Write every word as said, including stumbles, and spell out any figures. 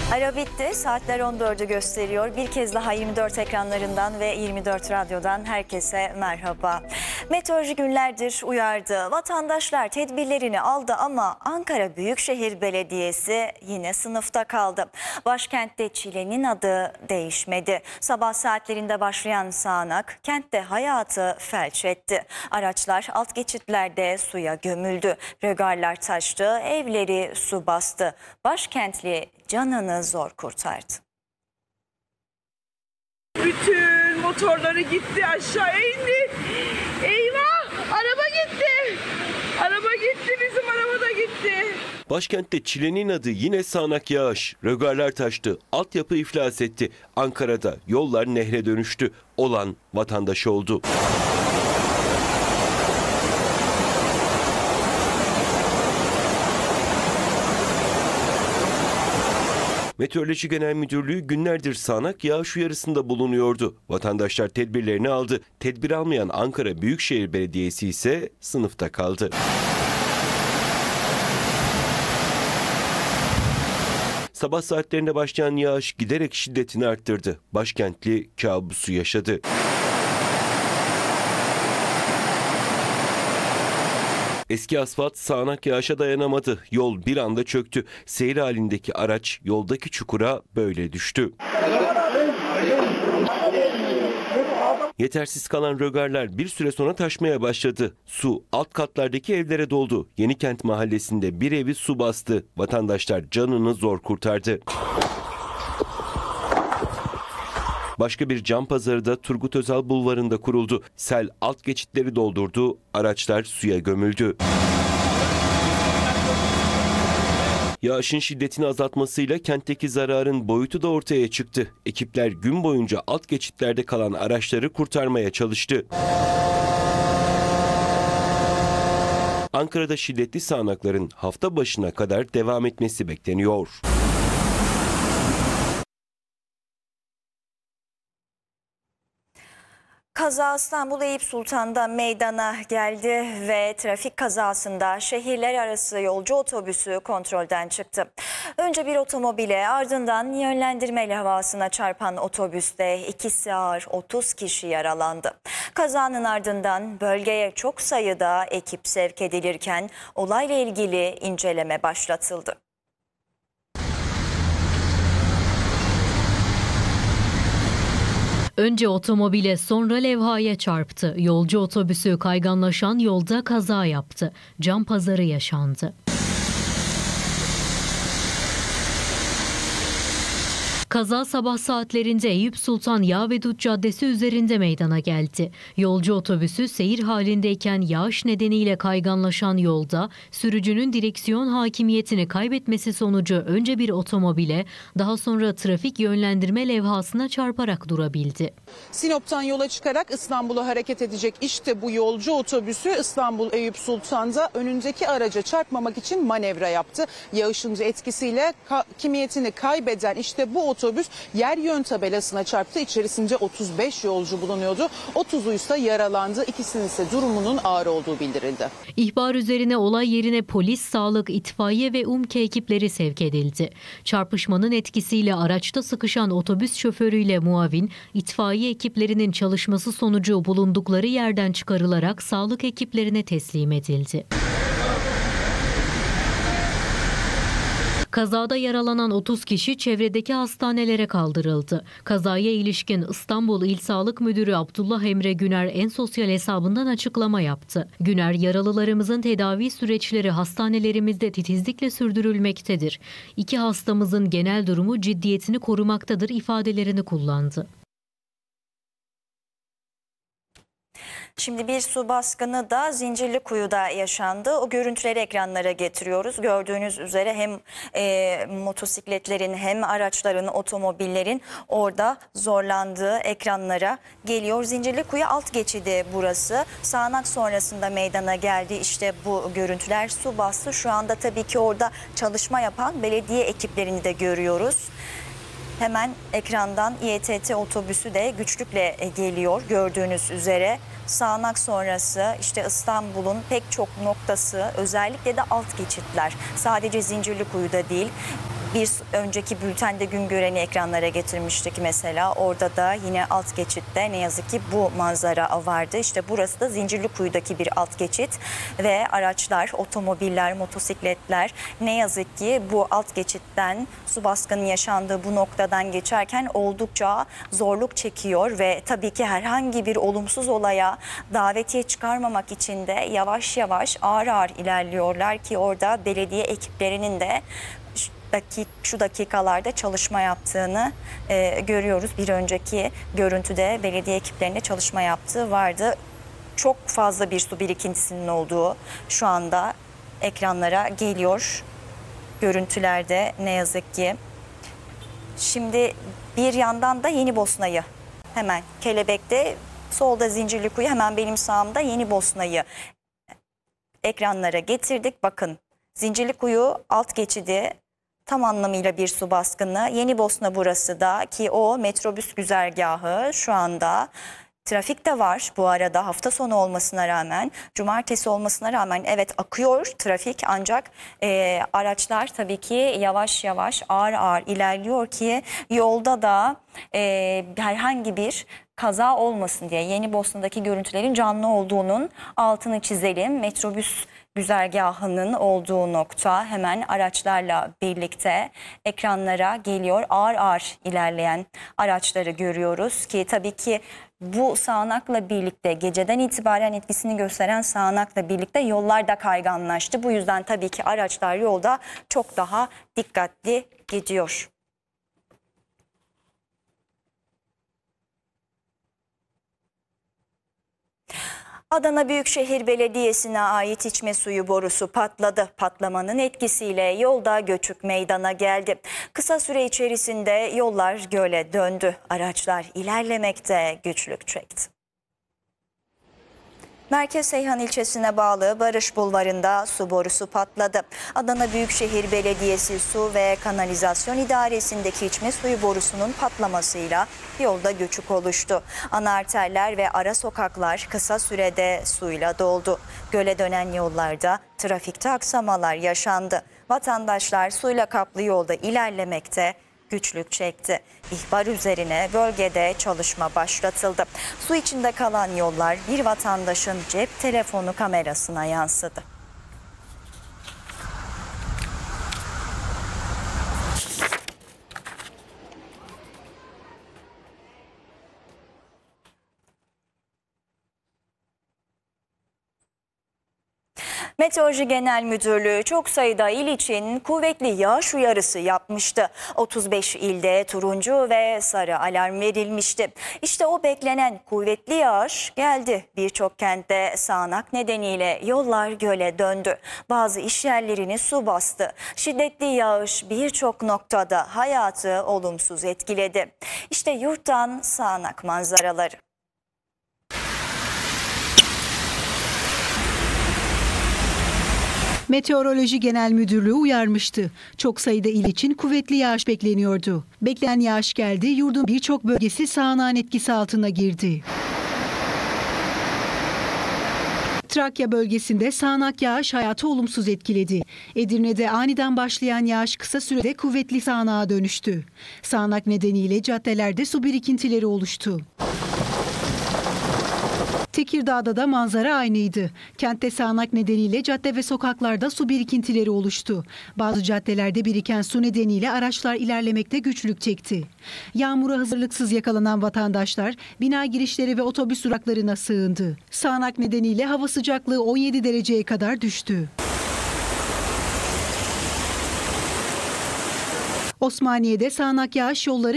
Ara bitti. Saatler on dördü gösteriyor. Bir kez daha yirmi dört ekranlarından ve yirmi dört radyodan herkese merhaba. Meteoroloji günlerdir uyardı. Vatandaşlar tedbirlerini aldı ama Ankara Büyükşehir Belediyesi yine sınıfta kaldı. Başkentte çilenin adı değişmedi. Sabah saatlerinde başlayan sağanak kentte hayatı felç etti. Araçlar alt geçitlerde suya gömüldü. Rögarlar taştı, evleri su bastı. Başkentli canını zor kurtardı. Bütün motorları gitti, aşağı indi. Eyvah! Araba gitti. Araba gitti, bizim araba da gitti. Başkentte çilenin adı yine sağanak yağış. Rögarlar taştı, altyapı iflas etti. Ankara'da yollar nehre dönüştü. Olan vatandaş oldu. Meteoroloji Genel Müdürlüğü günlerdir sağanak yağış uyarısında bulunuyordu. Vatandaşlar tedbirlerini aldı. Tedbir almayan Ankara Büyükşehir Belediyesi ise sınıfta kaldı. Sabah saatlerinde başlayan yağış giderek şiddetini arttırdı. Başkentli kabusu yaşadı. Eski asfalt sağanak yağışa dayanamadı. Yol bir anda çöktü. Seyir halindeki araç yoldaki çukura böyle düştü. Yetersiz kalan rögarlar bir süre sonra taşmaya başladı. Su alt katlardaki evlere doldu. Yenikent mahallesinde bir evi su bastı. Vatandaşlar canını zor kurtardı. Başka bir cam pazarı da Turgut Özal Bulvarı'nda kuruldu. Sel alt geçitleri doldurdu, araçlar suya gömüldü. Yağışın şiddetini azaltmasıyla kentteki zararın boyutu da ortaya çıktı. Ekipler gün boyunca alt geçitlerde kalan araçları kurtarmaya çalıştı. Ankara'da şiddetli sağanakların hafta başına kadar devam etmesi bekleniyor. Kaza İstanbul Eyüp Sultan'da meydana geldi ve trafik kazasında şehirler arası yolcu otobüsü kontrolden çıktı. Önce bir otomobile, ardından yönlendirme levhasına çarpan otobüste ikisi ağır otuz kişi yaralandı. Kazanın ardından bölgeye çok sayıda ekip sevk edilirken olayla ilgili inceleme başlatıldı. Önce otomobile, sonra levhaya çarptı. Yolcu otobüsü kayganlaşan yolda kaza yaptı. Cam pazarı yaşandı. Kaza sabah saatlerinde Eyüp Sultan Yağvedut Caddesi üzerinde meydana geldi. Yolcu otobüsü seyir halindeyken yağış nedeniyle kayganlaşan yolda sürücünün direksiyon hakimiyetini kaybetmesi sonucu önce bir otomobile, daha sonra trafik yönlendirme levhasına çarparak durabildi. Sinop'tan yola çıkarak İstanbul'a hareket edecek işte bu yolcu otobüsü İstanbul Eyüp Sultan'da önündeki araca çarpmamak için manevra yaptı. Yağışın etkisiyle hakimiyetini kaybeden işte bu otobüs Otobüs yer yön tabelasına çarptı. İçerisinde otuz beş yolcu bulunuyordu. otuzu ise yaralandı. İkisinin ise durumunun ağır olduğu bildirildi. İhbar üzerine olay yerine polis, sağlık, itfaiye ve UMKE ekipleri sevk edildi. Çarpışmanın etkisiyle araçta sıkışan otobüs şoförüyle muavin, itfaiye ekiplerinin çalışması sonucu bulundukları yerden çıkarılarak sağlık ekiplerine teslim edildi. Kazada yaralanan otuz kişi çevredeki hastanelere kaldırıldı. Kazaya ilişkin İstanbul İl Sağlık Müdürü Abdullah Emre Güner en sosyal hesabından açıklama yaptı. Güner, yaralılarımızın tedavi süreçleri hastanelerimizde titizlikle sürdürülmektedir. İki hastamızın genel durumu ciddiyetini korumaktadır ifadelerini kullandı. Şimdi bir su baskını da Zincirlikuyu'da yaşandı. O görüntüleri ekranlara getiriyoruz. Gördüğünüz üzere hem e, motosikletlerin hem araçların, otomobillerin orada zorlandığı ekranlara geliyor. Zincirlikuyu alt geçidi burası. Sağanak sonrasında meydana geldi işte bu görüntüler. Su bastı. Şu anda tabii ki orada çalışma yapan belediye ekiplerini de görüyoruz. Hemen ekrandan İ E T T otobüsü de güçlükle geliyor gördüğünüz üzere. Sağanak sonrası işte İstanbul'un pek çok noktası, özellikle de alt geçitler, sadece Zincirlikuyu'da değil, Bir önceki bültende Güngören'i ekranlara getirmiştik mesela. Orada da yine alt geçitte ne yazık ki bu manzara vardı. İşte burası da Zincirlikuyu'daki bir alt geçit ve araçlar, otomobiller, motosikletler ne yazık ki bu alt geçitten su baskının yaşandığı bu noktadan geçerken oldukça zorluk çekiyor ve tabii ki herhangi bir olumsuz olaya davetiye çıkarmamak için de yavaş yavaş ağır ağır ilerliyorlar ki orada belediye ekiplerinin de Dakik, şu dakikalarda çalışma yaptığını e, görüyoruz. Bir önceki görüntüde belediye ekiplerinde çalışma yaptığı vardı. Çok fazla bir su birikintisinin olduğu şu anda ekranlara geliyor görüntülerde ne yazık ki. Şimdi bir yandan da Yenibosna'yı hemen Kelebek'te, solda Zincirlikuyu, hemen benim sağımda Yenibosna'yı ekranlara getirdik. Bakın Zincirlikuyu alt geçidi tam anlamıyla bir su baskını. Yenibosna burası da ki o metrobüs güzergahı şu anda. Trafik de var bu arada, hafta sonu olmasına rağmen, cumartesi olmasına rağmen evet akıyor trafik, ancak e, araçlar tabii ki yavaş yavaş ağır ağır ilerliyor ki yolda da e, herhangi bir kaza olmasın diye. Yenibosna'daki görüntülerin canlı olduğunun altını çizelim. Metrobüs güzergahının olduğu nokta hemen araçlarla birlikte ekranlara geliyor. Ağır ağır ilerleyen araçları görüyoruz ki tabii ki bu sağanakla birlikte, geceden itibaren etkisini gösteren sağanakla birlikte yollar da kayganlaştı. Bu yüzden tabii ki araçlar yolda çok daha dikkatli gidiyor. Adana Büyükşehir Belediyesi'ne ait içme suyu borusu patladı. Patlamanın etkisiyle yolda göçük meydana geldi. Kısa süre içerisinde yollar göle döndü. Araçlar ilerlemekte güçlük çekti. Merkez Seyhan ilçesine bağlı Barış Bulvarı'nda su borusu patladı. Adana Büyükşehir Belediyesi Su ve Kanalizasyon İdaresi'ndeki içme suyu borusunun patlamasıyla yolda göçük oluştu. Ana arterler ve ara sokaklar kısa sürede suyla doldu. Göle dönen yollarda trafikte aksamalar yaşandı. Vatandaşlar suyla kaplı yolda ilerlemekte güçlük çekti. İhbar üzerine bölgede çalışma başlatıldı. Su içinde kalan yollar bir vatandaşın cep telefonu kamerasına yansıdı. Meteoroloji Genel Müdürlüğü çok sayıda il için kuvvetli yağış uyarısı yapmıştı. otuz beş ilde turuncu ve sarı alarm verilmişti. İşte o beklenen kuvvetli yağış geldi. Birçok kentte sağanak nedeniyle yollar göle döndü. Bazı iş yerlerini su bastı. Şiddetli yağış birçok noktada hayatı olumsuz etkiledi. İşte yurttan sağanak manzaraları. Meteoroloji Genel Müdürlüğü uyarmıştı. Çok sayıda il için kuvvetli yağış bekleniyordu. Beklenen yağış geldi, yurdun birçok bölgesi sağanağın etkisi altına girdi. Trakya bölgesinde sağanak yağış hayatı olumsuz etkiledi. Edirne'de aniden başlayan yağış kısa sürede kuvvetli sağanağa dönüştü. Sağanak nedeniyle caddelerde su birikintileri oluştu. Tekirdağ'da da manzara aynıydı. Kentte sağanak nedeniyle cadde ve sokaklarda su birikintileri oluştu. Bazı caddelerde biriken su nedeniyle araçlar ilerlemekte güçlük çekti. Yağmura hazırlıksız yakalanan vatandaşlar bina girişleri ve otobüs duraklarına sığındı. Sağanak nedeniyle hava sıcaklığı on yedi dereceye kadar düştü. Osmaniye'de sağanak yağış yolları